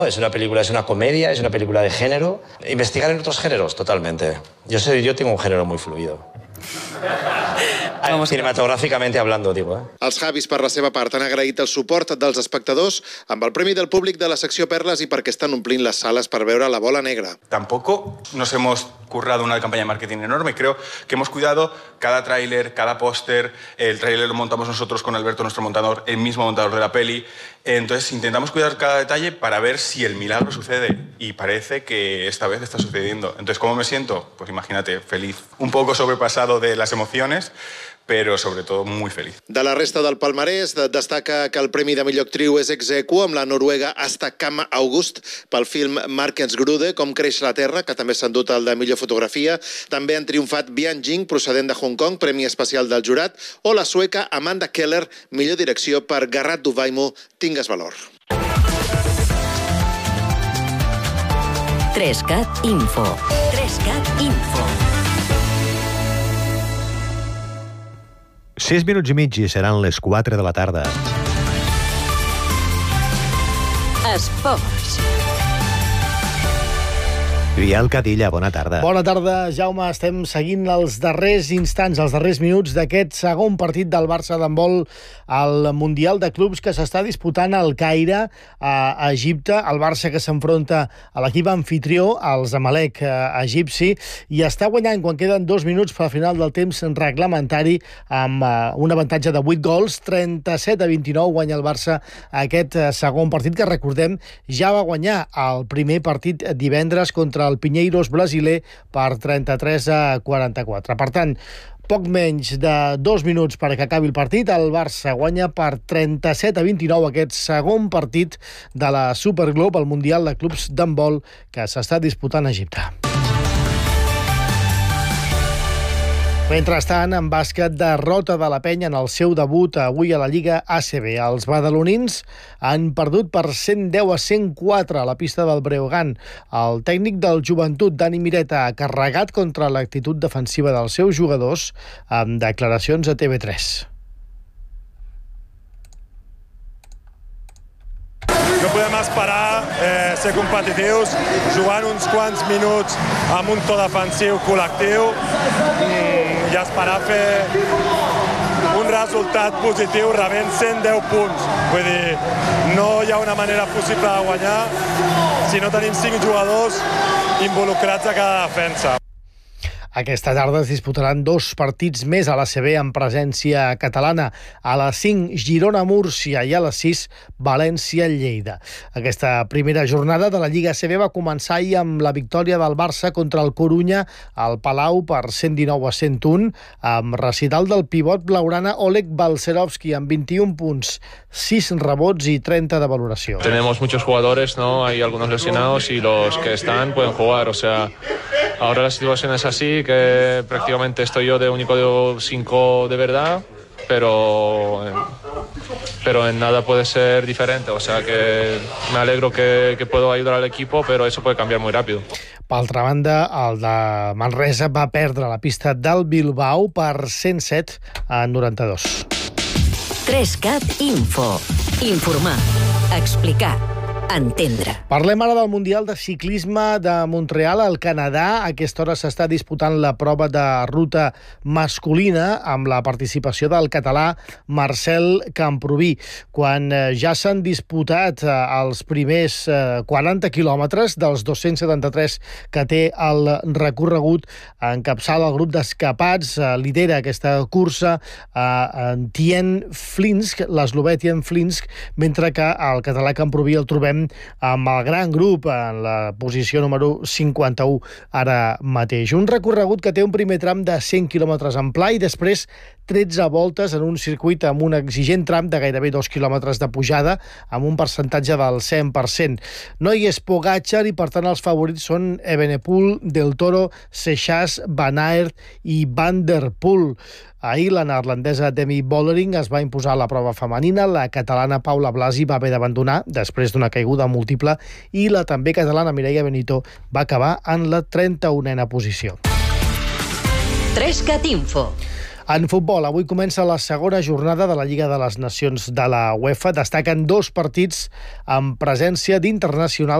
Es una película, es una comedia, es una película de género. Investigar en otros géneros, totalmente. Yo tengo un género muy fluido. Cinematográficamente hablando, digo. Els Javis, per la seva part, han agraït el suport dels espectadors amb el premi del públic de la secció Perles i perquè estan omplint les sales per veure La Bola Negra. Tampoco nos hemos currado una campaña de marketing enorme. Creo que hemos cuidado cada tráiler, cada póster. El tráiler lo montamos nosotros con Alberto, nuestro montador, el mismo montador de la peli. Entonces intentamos cuidar cada detalle para ver si el milagro sucede. Y parece que esta vez está sucediendo. Entonces, ¿cómo me siento? Pues imagínate, feliz. Un poco sobrepasado de las emociones, però sobretot molt feliç. De la resta del palmarès, destaca que el premi de millor actriu és ex aequo amb la noruega Asta Kama August pel film Markensgrude, Com creix la terra, que també s'ha endut el de millor fotografia. També han triomfat Bian Jing, procedent de Hong Kong, premi especial del jurat, o la sueca Amanda Keller, millor direcció per Garrat du Vaimo, Tingues valor. 3CAT Info. 3CAT Info. 6 minuts i mig i seran les 4 de la tarda. Esports. Biel Cadilla, bona tarda. Bona tarda, Jaume. Estem seguint els darrers instants, els darrers minuts d'aquest segon partit del Barça d'handbol al Mundial de Clubs que s'està disputant al Caire, a Egipte. El Barça que s'enfronta a l'equip anfitrió, el Zamalek egipci, i està guanyant quan queden 2 minuts per al final del temps reglamentari amb un avantatge de 8 gols. 37-29 guanya el Barça aquest segon partit que, recordem, ja va guanyar el primer partit divendres contra el Pinheiros brasiler per 33-44. Per tant, poc menys de 2 minuts perquè acabi el partit. El Barça guanya per 37-29 aquest segon partit de la Superglobe, el Mundial de Clubs d'handbol que s'està disputant a Egipte. Mentrestant, en bàsquet, derrota de la Penya en el seu debut avui a la Lliga ACB. Els badalonins han perdut per 110-104 a la pista del Breogán. El tècnic del Joventut, Dani Mireta, ha carregat contra l'actitud defensiva dels seus jugadors amb declaracions a TV3. No podem esperar ser competitius, jugant uns quants minuts amb un to defensiu col·lectiu i esperar fer un resultat positiu rebent 110 punts. Vull dir, no hi ha una manera possible de guanyar si no tenim 5 jugadors involucrats a cada defensa. Aquesta tarda es disputaran 2 partits més a l'ACB amb presència catalana. A les 5, Girona-Múrcia, i a les 6, València-Lleida. Aquesta primera jornada de la Lliga ACB va començar ahir amb la victòria del Barça contra el Corunya al Palau per 119-101, amb recital del pivot blaugrana Oleg Balcerovski amb 21 punts, 6 rebots i 30 de valoració. Tenemos muchos jugadores, ¿no? Hay algunos lesionados y los que están pueden jugar, o sea, ahora la situación es así, que prácticamente estoy yo de único 5 de verdad, pero en nada puede ser diferente, o sea que me alegro que puedo ayudar al equipo, pero eso puede cambiar muy rápido. Per altra banda, el de Manresa va perdre la pista del Bilbao per 107-92. 3CAT Info. Informar, explicar, entendre. Parlem ara del Mundial de Ciclisme de Montreal al Canadà. A aquesta hora s'està disputant la prova de ruta masculina amb la participació del català Marcel Camprubí. Quan ja s'han disputat els primers 40 quilòmetres dels 273 que té el recorregut, encapçala el grup d'escapats, lidera aquesta cursa Tien Flinsk, l'eslovè Tien Flinsk, mentre que el català Camprubí el trobem amb el gran grup en la posició número 51 ara mateix. Un recorregut que té un primer tram de 100 quilòmetres en pla i després 13 voltes en un circuit amb un exigent tram de gairebé 2 quilòmetres de pujada amb un percentatge del 100%. No hi és Pogačar i, per tant, els favorits són Evenepoel, Del Toro, Seixas, Van Aert i Van der Poel. Ahir la neerlandesa Demi Vollering es va imposar a la prova femenina, la catalana Paula Blasi va haver d'abandonar després d'una caiguda múltiple i la també catalana Mireia Benito va acabar en la 31a posició. 3CAT Info. En futbol, avui comença la segona jornada de la Lliga de les Nacions de la UEFA. Destaquen 2 partits amb presència d'internacionals